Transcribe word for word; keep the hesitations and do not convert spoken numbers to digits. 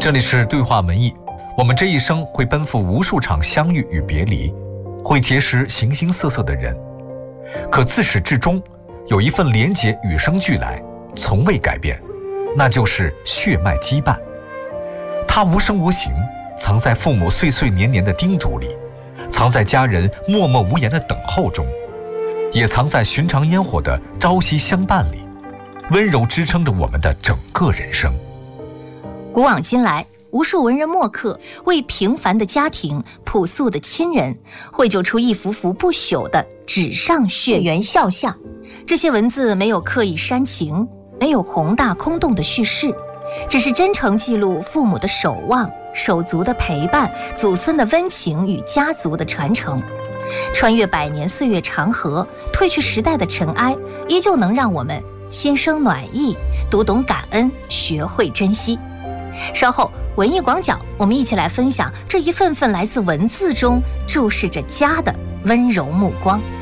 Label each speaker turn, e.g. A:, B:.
A: 这里是对话文艺，我们这一生会奔赴无数场相遇与别离，会结识形形色色的人，可自始至终有一份连结与生俱来，从未改变，那就是血脉羁绊。它无声无形，藏在父母岁岁年年的叮嘱里，藏在家人默默无言的等候中，也藏在寻常烟火的朝夕相伴里，温柔支撑着我们的整个人生。
B: 古往今来，无数文人墨客为平凡的家庭、朴素的亲人绘就出一幅幅不朽的纸上血缘肖像。这些文字没有刻意煽情，没有宏大空洞的叙事，只是真诚记录父母的守望、手足的陪伴、祖孙的温情与家族的传承。穿越百年岁月长河，褪去时代的尘埃，依旧能让我们心生暖意，读懂感恩，学会珍惜。稍后文艺广角，我们一起来分享这一份份来自文字中注视着家的温柔目光。